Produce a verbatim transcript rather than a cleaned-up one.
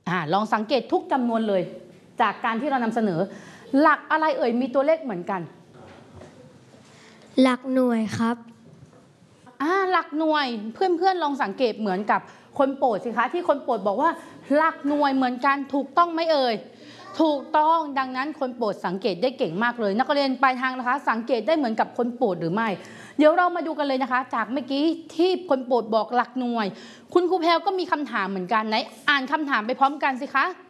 อ่าลองสังเกตทุกจำนวนเลยจากการที่เรานำเสนอหลักอะไรเอ่ยมีตัวเลขเหมือนกันหลักหน่วยครับอ่าหลักหน่วยเพื่อนๆลองสังเกตเหมือนกับคนโปรดสิคะที่คนโปรดบอกว่าหลักหน่วยเหมือนกันถูกต้องไหมเอ่ยถูกต้องดังนั้นคนโปรดสังเกตได้เก่งมากเลยนักเรียนปลายทางนะคะสังเกตได้เหมือนกับคนโปรดหรือไม่เดี๋ยวเรามาดูกันเลยนะคะจากเมื่อกี้ที่คนโปรดบอกหลักหน่วยคุณครูแพรวก็มีคำถามเหมือนกันไหนอ่านคำถามไปพร้อมกันสิคะ